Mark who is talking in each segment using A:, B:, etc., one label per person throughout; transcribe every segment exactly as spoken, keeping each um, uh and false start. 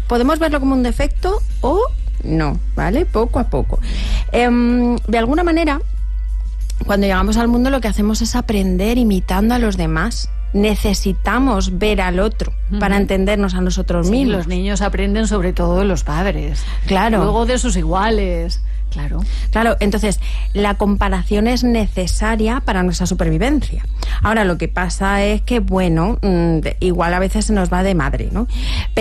A: podemos verlo como un defecto o no, ¿vale? Poco a poco. Eh, de alguna manera, cuando llegamos al mundo lo que hacemos es aprender imitando a los demás. Necesitamos ver al otro uh-huh. para entendernos a nosotros
B: sí,
A: mismos.
B: Los niños aprenden sobre todo de los padres.
A: Claro.
B: Luego de sus iguales. Claro.
A: Claro, entonces la comparación es necesaria para nuestra supervivencia. Ahora, lo que pasa es que, bueno, igual a veces se nos va de madre, ¿no?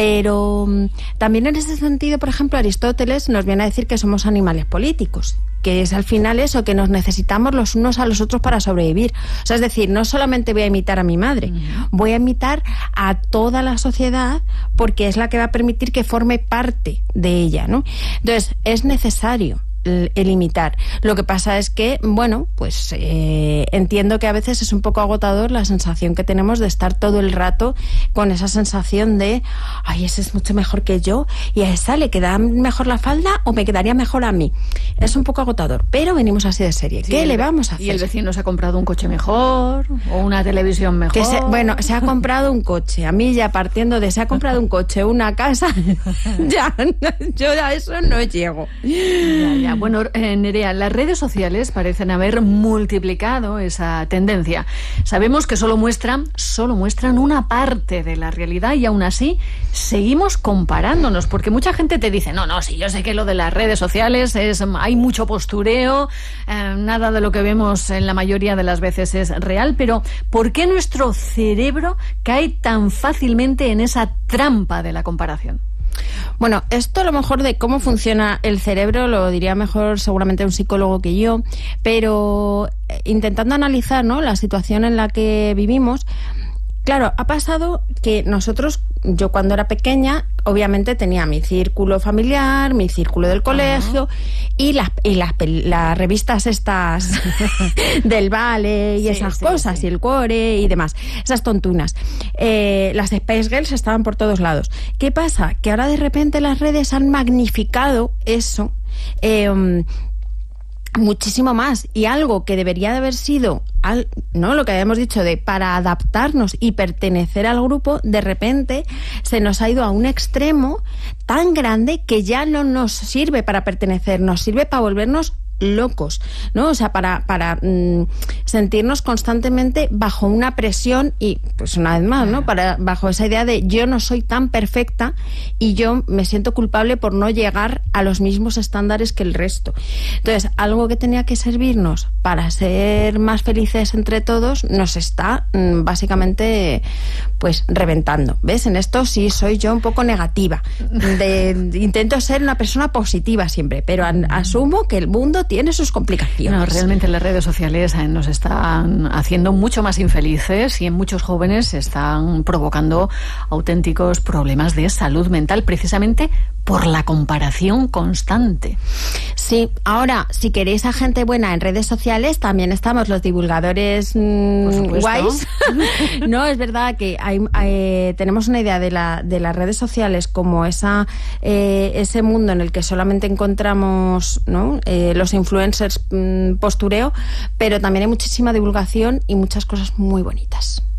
A: Pero también en ese sentido, por ejemplo, Aristóteles nos viene a decir que somos animales políticos, que es al final eso, que nos necesitamos los unos a los otros para sobrevivir. O sea, es decir, no solamente voy a imitar a mi madre, uh-huh. voy a imitar a toda la sociedad porque es la que va a permitir que forme parte de ella, ¿no? Entonces, es necesario el imitar. Lo que pasa es que, bueno, pues eh, entiendo que a veces es un poco agotador la sensación que tenemos de estar todo el rato con esa sensación de, ay, ese es mucho mejor que yo y a esa le queda mejor la falda o me quedaría mejor a mí. Es un poco agotador, pero venimos así de serie. Sí, ¿Qué
B: el,
A: le vamos a hacer?
B: Y el vecino se ha comprado un coche mejor o una televisión mejor.
A: Que se, bueno, se ha comprado un coche. A mí ya partiendo de se ha comprado un coche, una casa, ya, yo a eso no llego.
B: Ya, ya. Bueno, eh, Nerea, las redes sociales parecen haber multiplicado esa tendencia. Sabemos que solo muestran, solo muestran una parte de la realidad y aún así seguimos comparándonos, porque mucha gente te dice, no, no, sí, yo sé que lo de las redes sociales es, hay mucho postureo, eh, nada de lo que vemos en la mayoría de las veces es real, pero ¿por qué nuestro cerebro cae tan fácilmente en esa trampa de la comparación?
A: Bueno, esto a lo mejor de cómo funciona el cerebro lo diría mejor seguramente un psicólogo que yo, pero intentando analizar, ¿no?, la situación en la que vivimos. Claro, ha pasado que nosotros, yo cuando era pequeña, obviamente tenía mi círculo familiar, mi círculo del colegio uh-huh. y las y las, las revistas estas del Vale y sí, esas sí, cosas, sí. y el Cuore y demás, esas tontunas. Eh, las Spice Girls estaban por todos lados. ¿Qué pasa? Que ahora de repente las redes han magnificado eso, eh, muchísimo más, y algo que debería de haber sido al, no lo que habíamos dicho de para adaptarnos y pertenecer al grupo, de repente se nos ha ido a un extremo tan grande que ya no nos sirve para pertenecer, nos sirve para volvernos locos, ¿no? O sea, para, para mmm, sentirnos constantemente bajo una presión y, pues una vez más, ¿no? Para, bajo esa idea de yo no soy tan perfecta y yo me siento culpable por no llegar a los mismos estándares que el resto. Entonces, algo que tenía que servirnos para ser más felices entre todos nos está mmm, básicamente pues reventando. ¿Ves? En esto sí soy yo un poco negativa. De, de, intento ser una persona positiva siempre, pero a, asumo que el mundo tiene sus complicaciones.
B: No, realmente las redes sociales nos están haciendo mucho más infelices y en muchos jóvenes están provocando auténticos problemas de salud mental, precisamente por la comparación constante.
A: Sí, ahora, si queréis a gente buena en redes sociales, también estamos los divulgadores mmm, guays. No, es verdad que hay, hay, tenemos una idea de, la, de las redes sociales como esa, eh, ese mundo en el que solamente encontramos, ¿no?, eh, los influencers mmm, postureo, pero también hay muchísima divulgación y muchas cosas muy bonitas.